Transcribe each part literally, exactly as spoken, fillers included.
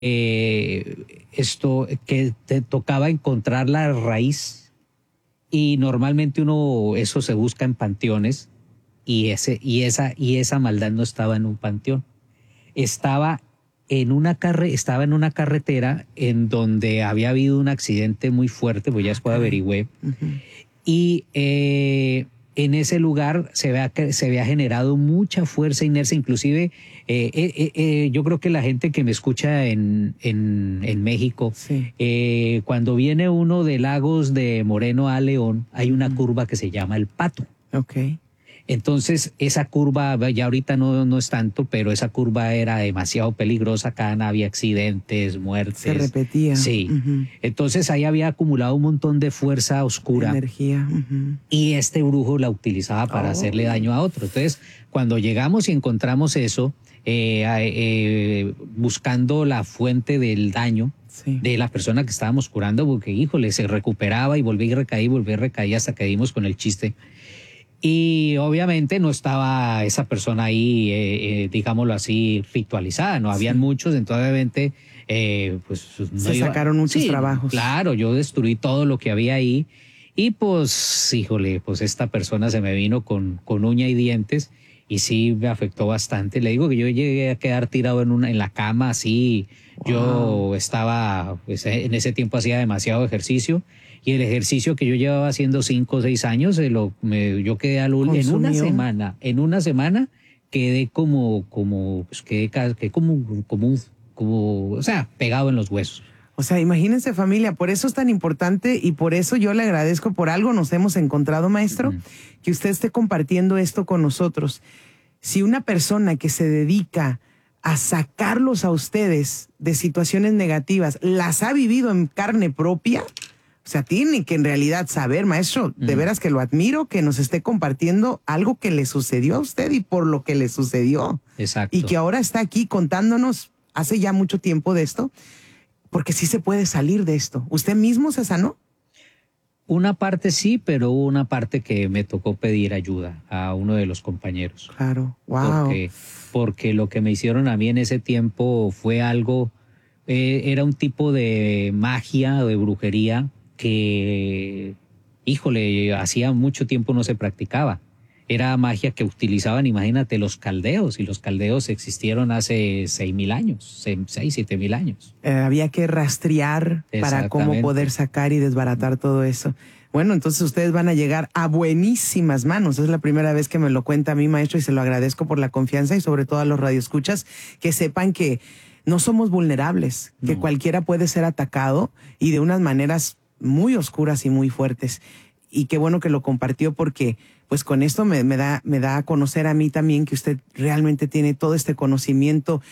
eh, esto que te tocaba encontrar la raíz y normalmente uno eso se busca en panteones y ese y esa y esa maldad no estaba en un panteón, estaba en una carre estaba en una carretera en donde había habido un accidente muy fuerte, pues ya después averigüé. Uh-huh. Y eh, en ese lugar se había, se había generado mucha fuerza, inercia, inclusive eh, eh, eh, yo creo que la gente que me escucha en, en, en México, sí. eh, cuando viene uno de Lagos de Moreno a León, hay una curva que se llama El Pato. Okay. Entonces esa curva, ya ahorita no, no es tanto, pero esa curva era demasiado peligrosa, acá había accidentes, muertes. Se repetía. Sí. Uh-huh. Entonces ahí había acumulado un montón de fuerza oscura. Energía. Uh-huh. Y este brujo la utilizaba para oh. hacerle daño a otro. Entonces cuando llegamos y encontramos eso, eh, eh, buscando la fuente del daño, sí. de la persona que estábamos curando, porque híjole, se recuperaba y volvía y recaía y volvía y recaía hasta que dimos con el chiste. Y obviamente no estaba esa persona ahí, eh, eh, digámoslo así, ritualizada, no habían sí. muchos, entonces obviamente eh, pues no se iba... sacaron muchos sí, trabajos. Claro, yo destruí todo lo que había ahí y pues, híjole, pues esta persona se me vino con, con uña y dientes y sí me afectó bastante. Le digo que yo llegué a quedar tirado en, una, en la cama así, wow. Yo estaba, pues, en ese tiempo hacía demasiado ejercicio. Y el ejercicio que yo llevaba haciendo cinco o seis años, se lo, me, yo quedé al último. En una semana, en una semana quedé como, como, pues quedé, quedé como, como, como, o sea, pegado en los huesos. O sea, imagínense familia, por eso es tan importante y por eso yo le agradezco, por algo nos hemos encontrado, maestro, uh-huh. que usted esté compartiendo esto con nosotros. Si una persona que se dedica a sacarlos a ustedes de situaciones negativas, las ha vivido en carne propia, o sea, tiene que en realidad saber, maestro, de mm. veras que lo admiro, que nos esté compartiendo algo que le sucedió a usted y por lo que le sucedió. Exacto. Y que ahora está aquí contándonos hace ya mucho tiempo de esto, porque sí se puede salir de esto. ¿Usted mismo se sanó? Una parte sí, pero hubo una parte que me tocó pedir ayuda a uno de los compañeros. Claro, wow. Porque, porque lo que me hicieron a mí en ese tiempo fue algo, eh, era un tipo de magia o de brujería que, híjole, hacía mucho tiempo no se practicaba. Era magia que utilizaban, imagínate, los caldeos, y los caldeos existieron hace seis mil años, seis, siete mil años. Eh, había que rastrear para cómo poder sacar y desbaratar todo eso. Bueno, entonces ustedes van a llegar a buenísimas manos. Es la primera vez que me lo cuenta a mí, maestro, y se lo agradezco por la confianza y sobre todo a los radioescuchas que sepan que no somos vulnerables, no. que cualquiera puede ser atacado y de unas maneras muy oscuras y muy fuertes. Y qué bueno que lo compartió porque pues con esto me, me, da, me da a conocer a mí también que usted realmente tiene todo este conocimiento,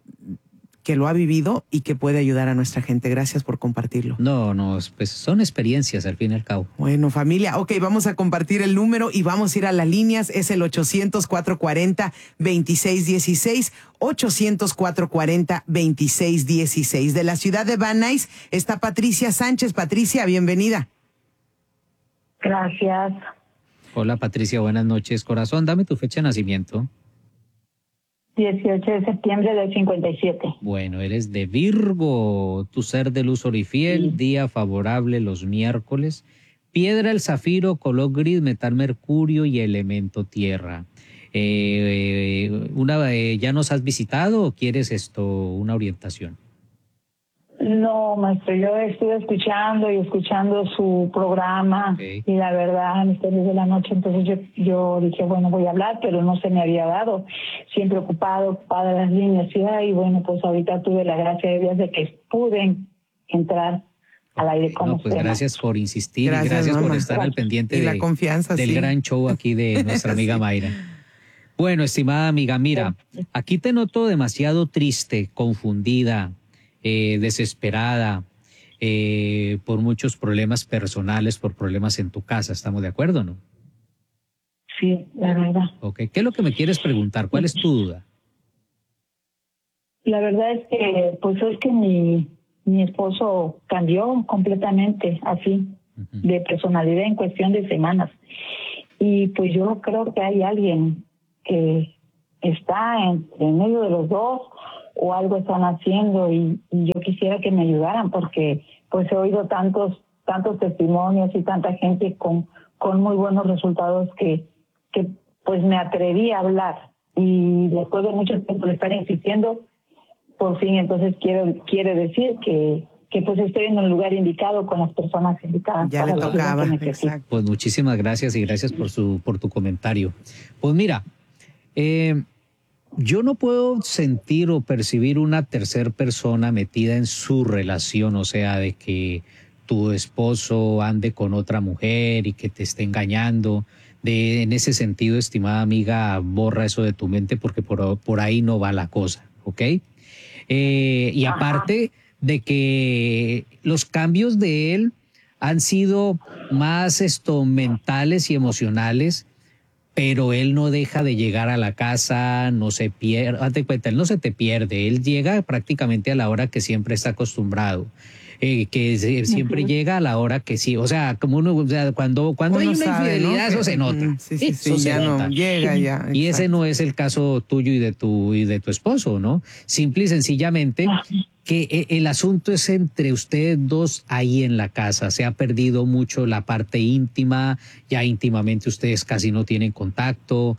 que lo ha vivido y que puede ayudar a nuestra gente. Gracias por compartirlo. No, no, pues son experiencias al fin y al cabo. Bueno, familia, ok, vamos a compartir el número y vamos a ir a las líneas. Es el ochocientos, cuatrocientos cuarenta, veintiséis dieciséis, ochocientos, cuatrocientos cuarenta, veintiséis dieciséis. De la ciudad de Van Nuys está Patricia Sánchez. Patricia, bienvenida. Gracias. Hola Patricia, buenas noches. Corazón, dame tu fecha de nacimiento. dieciocho de septiembre del cincuenta y siete. Bueno, eres de Virgo, tu ser de luz orifiel, sí. Día favorable los miércoles, piedra el zafiro, color gris, metal mercurio y elemento tierra. Eh, una, eh, ¿Ya nos has visitado o quieres esto, una orientación? No, maestro, yo estuve escuchando y escuchando su programa, okay. Y la verdad, misterios de la noche, entonces yo, yo dije, bueno, voy a hablar, pero no se me había dado, siempre ocupado, ocupada las líneas, y bueno, pues ahorita tuve la gracia de Dios de que pude entrar al aire con no, usted. Pues gracias por insistir, gracias, y gracias mamá. por estar al pendiente y de, la confianza, del sí. gran show aquí de nuestra amiga sí. Mayra. Bueno, estimada amiga, mira, aquí te noto demasiado triste, confundida, Eh, desesperada eh, por muchos problemas personales, por problemas en tu casa. ¿Estamos de acuerdo, no? Sí, la verdad. Okay. ¿Qué es lo que me quieres preguntar? ¿Cuál es tu duda? La verdad es que, pues es que mi, mi esposo cambió completamente así, uh-huh. de personalidad en cuestión de semanas. Y pues yo creo que hay alguien que está en, en medio de los dos, o algo están haciendo y, y yo quisiera que me ayudaran porque pues he oído tantos tantos testimonios y tanta gente con con muy buenos resultados que que pues me atreví a hablar y después de mucho tiempo de estar insistiendo por fin entonces quiero quiere decir que que pues estoy en el lugar indicado con las personas indicadas. Ya le tocaba. Exacto. Pues muchísimas gracias y gracias por su por tu comentario. Pues mira, eh, yo no puedo sentir o percibir una tercera persona metida en su relación, o sea, de que tu esposo ande con otra mujer y que te esté engañando. De, en ese sentido, estimada amiga, borra eso de tu mente porque por, por ahí no va la cosa, ¿ok? Eh, y aparte de que los cambios de él han sido más esto, mentales y emocionales, pero él no deja de llegar a la casa, no se pierde, hazte cuenta, él no se te pierde, él llega prácticamente a la hora que siempre está acostumbrado. Eh, que se, siempre uh-huh. llega a la hora que sí, o sea, como uno, o sea, cuando, cuando hay una sabe, infidelidad, ¿no? Eso se nota. Sí, sí, eso sí, se ya nota. no llega ya. Exacto. Y ese no es el caso tuyo y de tu y de tu esposo, ¿no? Simple y sencillamente que el asunto es entre ustedes dos ahí en la casa. Se ha perdido mucho la parte íntima, ya íntimamente ustedes casi no tienen contacto,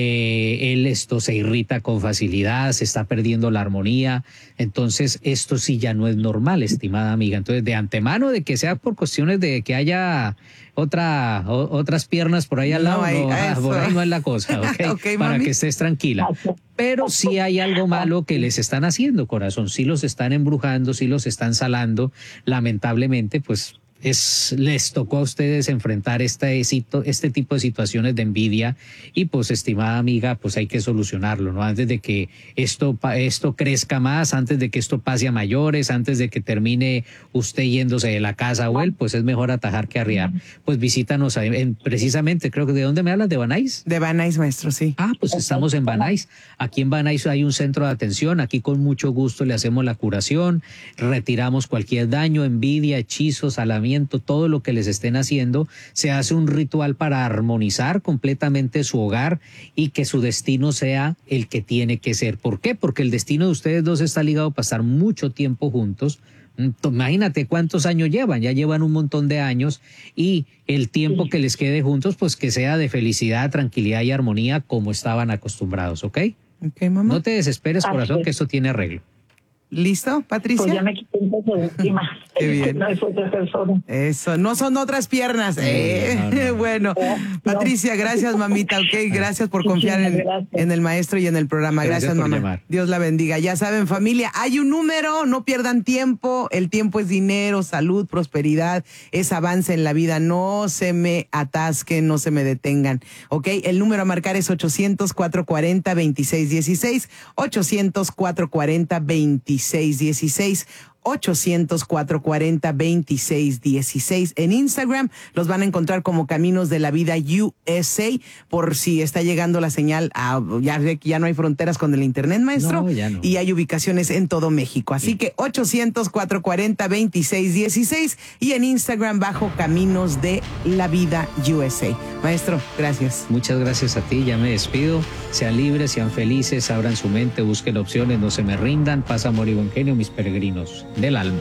eh, él esto se irrita con facilidad, se está perdiendo la armonía, entonces esto sí ya no es normal, estimada amiga. Entonces de antemano de que sea por cuestiones de que haya otra o, otras piernas por ahí al lado, no, hay, no, ah, por ahí no es la cosa, ¿ok? Okay, para mami. Que estés tranquila. Pero sí hay algo malo que les están haciendo, corazón, sí los están embrujando, sí los están salando, lamentablemente, pues es, les tocó a ustedes enfrentar este, este tipo de situaciones de envidia y pues, estimada amiga, pues hay que solucionarlo, ¿no? Antes de que esto, esto crezca más, antes de que esto pase a mayores, antes de que termine usted yéndose de la casa o él, pues es mejor atajar que arriar. Pues visítanos en, precisamente, creo que ¿de dónde me hablas? ¿De Banais? De Banais, maestro, sí. Ah, pues estamos en Banais. Aquí en Banais hay un centro de atención, aquí con mucho gusto le hacemos la curación, retiramos cualquier daño, envidia, hechizos, alamientos, todo lo que les estén haciendo, se hace un ritual para armonizar completamente su hogar y que su destino sea el que tiene que ser. ¿Por qué? Porque el destino de ustedes dos está ligado a pasar mucho tiempo juntos. Imagínate cuántos años llevan, ya llevan un montón de años y el tiempo que les quede juntos, pues que sea de felicidad, tranquilidad y armonía como estaban acostumbrados, ¿ok? Ok, mamá. No te desesperes, corazón, que esto tiene arreglo. ¿Listo, Patricia? Pues ya me quité un poco de encima. Qué bien. No es otra persona. Eso, no son otras piernas. Eh. No, no. Bueno, no. Patricia, gracias, mamita. Ok, gracias por confiar en, en el maestro y en el programa. Gracias, gracias mamá. Llamar. Dios la bendiga. Ya saben, familia, hay un número, no pierdan tiempo. El tiempo es dinero, salud, prosperidad, es avance en la vida. No se me atasquen, no se me detengan. Ok, el número a marcar es ochocientos, cuatrocientos cuarenta, veintiséis dieciséis. ochocientos, cuatrocientos cuarenta, veintiséis dieciséis. ochocientos, cuatrocientos cuarenta, veintiséis dieciséis. En Instagram los van a encontrar como Caminos de la Vida U S A, por si está llegando la señal a, ya, ya no hay fronteras con el internet, maestro, no, ya no. Y hay ubicaciones en todo México, así sí. Que ochocientos, cuatrocientos cuarenta, veintiséis dieciséis y en Instagram bajo Caminos de la Vida U S A. Maestro, gracias. Muchas gracias a ti, ya me despido. Sean libres, sean felices, abran su mente, busquen opciones, no se me rindan. Paz, amor y buen genio, mis peregrinos del alma.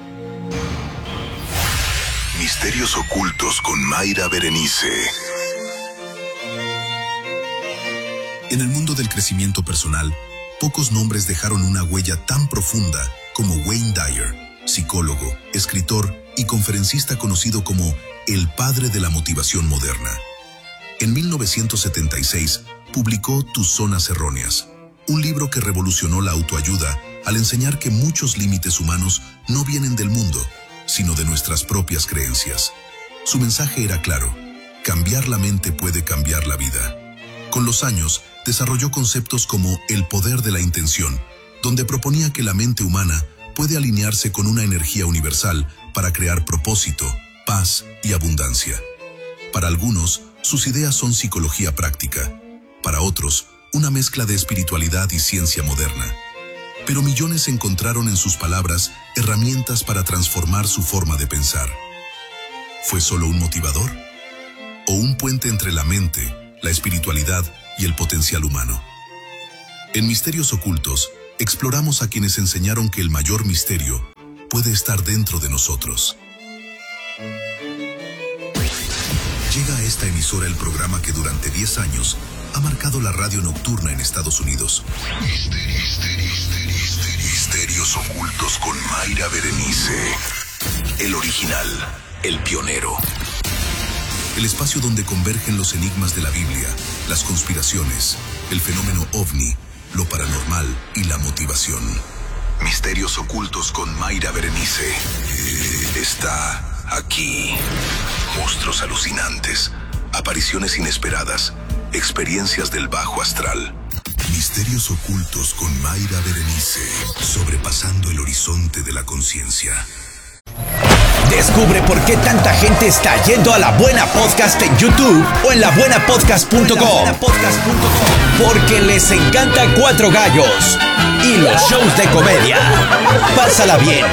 Misterios ocultos con Mayra Berenice. En el mundo del crecimiento personal, pocos nombres dejaron una huella tan profunda como Wayne Dyer, psicólogo, escritor y conferencista conocido como el padre de la motivación moderna. En mil novecientos setenta y seis publicó Tus zonas erróneas, un libro que revolucionó la autoayuda al enseñar que muchos límites humanos no vienen del mundo, sino de nuestras propias creencias. Su mensaje era claro: cambiar la mente puede cambiar la vida. Con los años, desarrolló conceptos como el poder de la intención, donde proponía que la mente humana puede alinearse con una energía universal para crear propósito, paz y abundancia. Para algunos, sus ideas son psicología práctica. Para otros, una mezcla de espiritualidad y ciencia moderna. Pero millones encontraron en sus palabras herramientas para transformar su forma de pensar. ¿Fue solo un motivador? ¿O un puente entre la mente, la espiritualidad y el potencial humano? En Misterios Ocultos, exploramos a quienes enseñaron que el mayor misterio puede estar dentro de nosotros. Llega a esta emisora el programa que durante diez años ha marcado la radio nocturna en Estados Unidos. Misterios, misterios, misterios ocultos con Mayra Berenice. El original, el pionero. El espacio donde convergen los enigmas de la Biblia, las conspiraciones, el fenómeno ovni, lo paranormal y la motivación. Misterios ocultos con Mayra Berenice. Está aquí. Monstruos alucinantes, apariciones inesperadas, experiencias del bajo astral. Misterios ocultos con Mayra Berenice. Sobrepasando el horizonte de la conciencia. Descubre por qué tanta gente está yendo a La Buena Podcast en YouTube o en la buena podcast punto com. Porque les encanta Cuatro Gallos y los shows de comedia. Pásala bien,